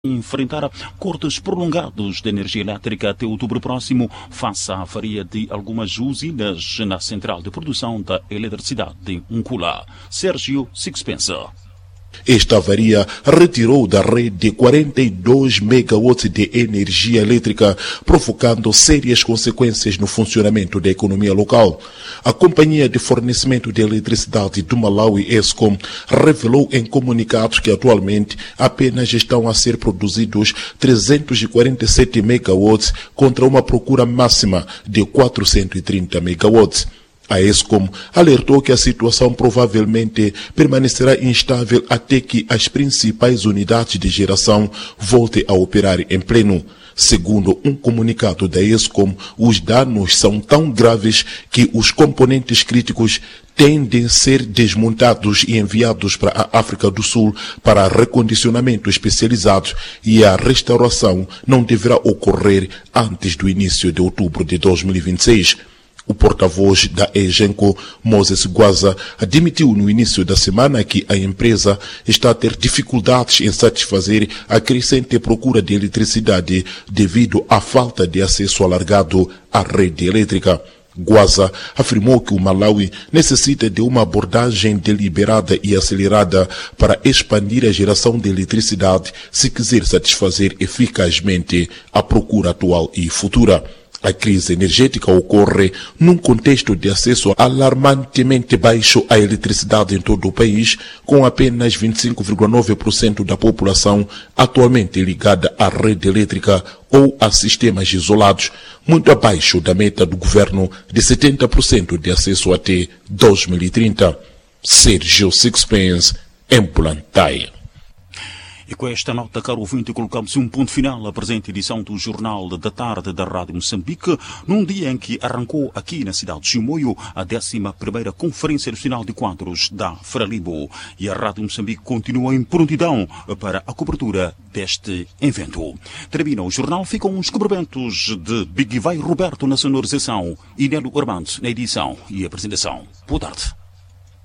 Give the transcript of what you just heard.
enfrentar cortes prolongados de energia elétrica até outubro próximo, face à avaria de algumas usinas na central de produção da eletricidade de Uncula. Sérgio Sixpensa. Esta avaria retirou da rede 42 megawatts de energia elétrica, provocando sérias consequências no funcionamento da economia local. A Companhia de Fornecimento de Eletricidade do Malawi, ESCOM, revelou em comunicados que atualmente apenas estão a ser produzidos 347 megawatts contra uma procura máxima de 430 megawatts. A ESCOM alertou que a situação provavelmente permanecerá instável até que as principais unidades de geração voltem a operar em pleno. Segundo um comunicado da ESCOM, os danos são tão graves que os componentes críticos tendem a ser desmontados e enviados para a África do Sul para recondicionamento especializado e a restauração não deverá ocorrer antes do início de outubro de 2026. O porta-voz da EGENCO, Moses Gwaza, admitiu no início da semana que a empresa está a ter dificuldades em satisfazer a crescente procura de eletricidade devido à falta de acesso alargado à rede elétrica. Gwaza afirmou que o Malawi necessita de uma abordagem deliberada e acelerada para expandir a geração de eletricidade se quiser satisfazer eficazmente a procura atual e futura. A crise energética ocorre num contexto de acesso alarmantemente baixo à eletricidade em todo o país, com apenas 25,9% da população atualmente ligada à rede elétrica ou a sistemas isolados, muito abaixo da meta do governo de 70% de acesso até 2030. Sérgio Sixpence, em Blantyre. E com esta nota, caro ouvinte, colocamos um ponto final à presente edição do Jornal da Tarde da Rádio Moçambique, num dia em que arrancou aqui na cidade de Chimoio a 11ª Conferência Nacional de Quadros da Frelimo. E a Rádio Moçambique continua em prontidão para a cobertura deste evento. Termina o jornal, ficam os cumprimentos de Big Vai Roberto na sonorização e Nelo Armando na edição e apresentação. Boa tarde.